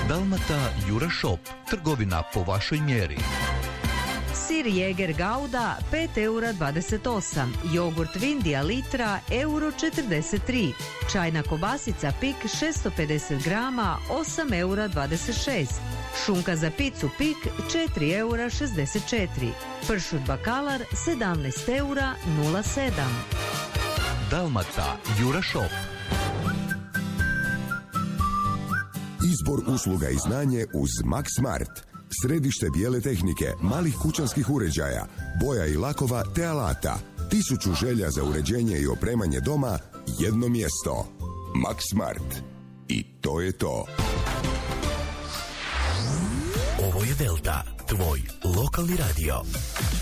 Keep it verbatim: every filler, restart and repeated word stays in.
Dalmata Jura Shop, trgovina po vašoj mjeri. Sir Jäger Gouda pet eura dvadeset osam, jogurt Vindija litra euro četrdeset tri, čajna kobasica Pik šesto pedeset grama osam eura dvadeset šest, šunka za picu Pik četiri eura šezdeset četiri, pršut Bakalar sedamnaest eura nula sedam. Dalmata Jura Shop. Izbor usluga i znanje uz Max Smart. Središte bijele tehnike, malih kućanskih uređaja, boja i lakova te alata. Tisuću želja za uređenje i opremanje doma, jedno mjesto. Max Smart. I to je to. Ovo je Delta, tvoj lokalni radio.